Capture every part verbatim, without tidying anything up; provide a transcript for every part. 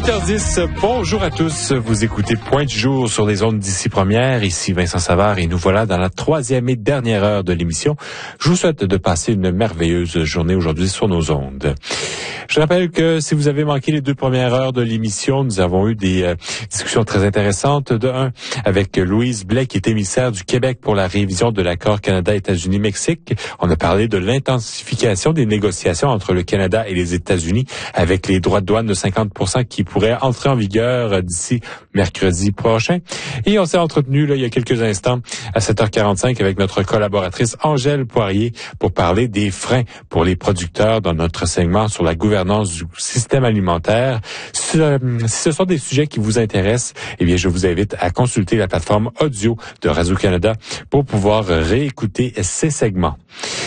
huit heures dix, bonjour à tous. Vous écoutez Point du jour sur les ondes d'Ici Première. Ici Vincent Savard et nous voilà dans la troisième et dernière heure de l'émission. Je vous souhaite de passer une merveilleuse journée aujourd'hui sur nos ondes. Je rappelle que si vous avez manqué les deux premières heures de l'émission, nous avons eu des euh, discussions très intéressantes. De un, avec Louise Blais, qui est émissaire du Québec pour la révision de l'accord Canada-États-Unis-Mexique. On a parlé de l'intensification des négociations entre le Canada et les États-Unis avec les droits de douane de cinquante pour cent qui pourraient entrer en vigueur d'ici mercredi prochain. Et on s'est entretenu là, il y a quelques instants à sept heures quarante-cinq avec notre collaboratrice Angèle Poirier pour parler des freins pour les producteurs dans notre segment sur la gouvernance du système alimentaire. Si ce sont des sujets qui vous intéressent, eh bien, je vous invite à consulter la plateforme audio de Radio-Canada pour pouvoir réécouter ces segments.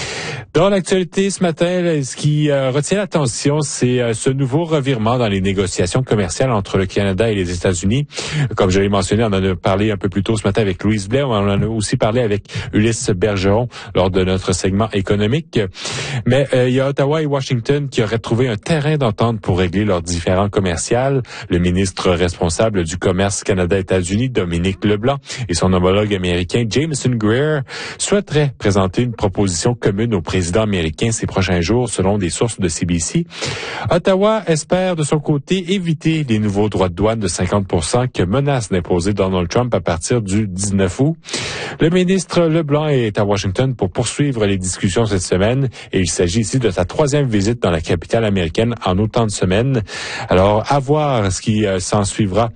Dans l'actualité ce matin, ce qui euh, retient l'attention, c'est euh, ce nouveau revirement dans les négociations commerciales entre le Canada et les États-Unis. Comme je l'ai mentionné, on en a parlé un peu plus tôt ce matin avec Louise Blais, on en a aussi parlé avec Ulysse Bergeron lors de notre segment économique. Mais euh, il y a Ottawa et Washington qui auraient trouvé un terrain d'entente pour régler leurs différends commerciaux. Le ministre responsable du commerce Canada-États-Unis, Dominique Leblanc, et son homologue américain, Jameson Greer, souhaiteraient présenter une proposition commune au président américain ces prochains jours, selon des sources de C B C. Ottawa espère de son côté éviter les nouveaux droits de douane de cinquante pour cent que menace d'imposer Donald Trump à partir du dix-neuf août. Le ministre Leblanc est à Washington pour poursuivre les discussions cette semaine et il s'agit ici de sa troisième visite dans la capitale américaine en autant de semaines. Alors, à voir ce qui euh, s'en suivra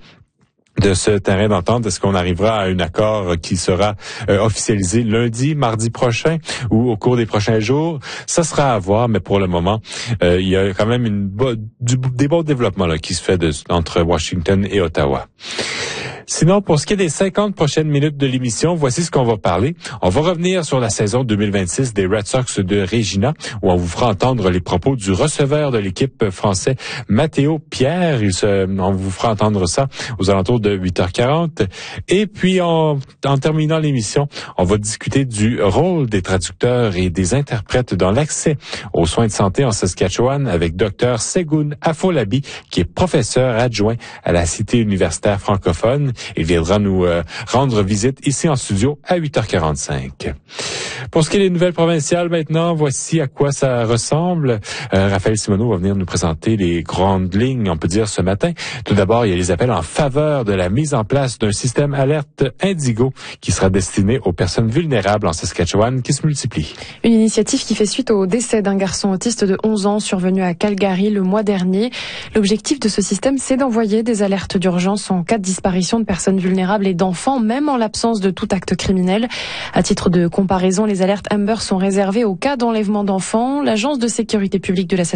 de ce terrain d'entente. Est-ce qu'on arrivera à un accord qui sera euh, officialisé lundi, mardi prochain ou au cours des prochains jours? Ça sera à voir, mais pour le moment, euh, il y a quand même une bo- du, des bons développements là, qui se fait de, entre Washington et Ottawa. Sinon, pour ce qui est des cinquante prochaines minutes de l'émission, voici ce qu'on va parler. On va revenir sur la saison deux mille vingt-six des Red Sox de Regina, où on vous fera entendre les propos du receveur de l'équipe français, Matteo Pierre. Il se, on vous fera entendre ça aux alentours de huit heures quarante. Et puis, on, en terminant l'émission, on va discuter du rôle des traducteurs et des interprètes dans l'accès aux soins de santé en Saskatchewan avec Dr Segun Afolabi, qui est professeur adjoint à la Cité universitaire francophone. Il viendra nous euh, rendre visite ici en studio à huit heures quarante-cinq. Pour ce qui est des nouvelles provinciales maintenant, voici à quoi ça ressemble. Euh, Raphaël Simoneau va venir nous présenter les grandes lignes, on peut dire, ce matin. Tout d'abord, il y a les appels en faveur de la mise en place d'un système alerte Indigo qui sera destiné aux personnes vulnérables en Saskatchewan qui se multiplient. Une initiative qui fait suite au décès d'un garçon autiste de onze ans survenu à Calgary le mois dernier. L'objectif de ce système, c'est d'envoyer des alertes d'urgence en cas de disparition de personnes vulnérables et d'enfants, même en l'absence de tout acte criminel. À titre de comparaison, les alertes Amber sont réservées aux cas d'enlèvement d'enfants. L'Agence de sécurité publique de la